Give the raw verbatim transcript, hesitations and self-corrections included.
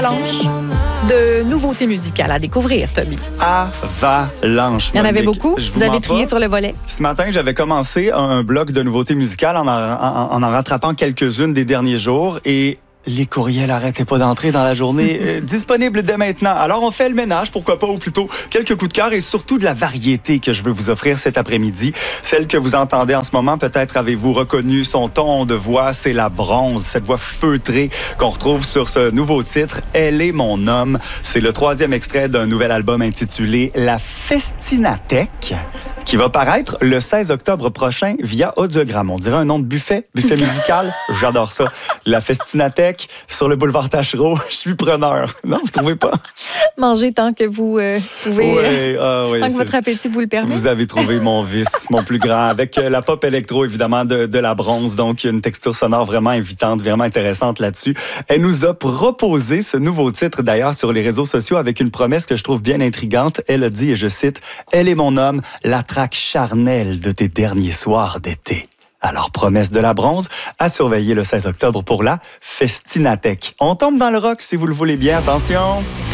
Avalanche de nouveautés musicales à découvrir, Tommy. Avalanche. Il y en avait Monique. beaucoup. Je Vous avez trié pas. sur le volet. Ce matin, j'avais commencé un bloc de nouveautés musicales en en, en, en, en rattrapant quelques-unes des derniers jours et les courriels n'arrêtaient pas d'entrer dans la journée. euh, disponible dès maintenant. Alors, on fait le ménage, pourquoi pas, ou plutôt quelques coups de cœur et surtout de la variété que je veux vous offrir cet après-midi. Celle que vous entendez en ce moment, peut-être avez-vous reconnu son ton de voix, c'est la bronze, cette voix feutrée qu'on retrouve sur ce nouveau titre, « Elle est mon homme ». C'est le troisième extrait d'un nouvel album intitulé « La Festinatech » qui va paraître le seize octobre prochain via Audiogramme. On dirait un nom de buffet, buffet musical. J'adore ça. La Festinatech sur le boulevard Tachereau. Je suis preneur. Non, vous trouvez pas? Mangez tant que vous euh, pouvez, Oui, ah, oui, tant que votre appétit vous le permet. Vous avez trouvé mon vice, mon plus grand, avec euh, la pop électro, évidemment, de, de la bronze. Donc, il y a une texture sonore vraiment invitante, vraiment intéressante là-dessus. Elle nous a proposé ce nouveau titre, d'ailleurs, sur les réseaux sociaux, avec une promesse que je trouve bien intrigante. Elle a dit, et je cite, « Elle est mon homme, la traque charnelle de tes derniers soirs d'été ». Alors, promesse de la bronze, à surveiller le seize octobre pour la Festinatech. On tombe dans le rock, si vous le voulez bien. Attention!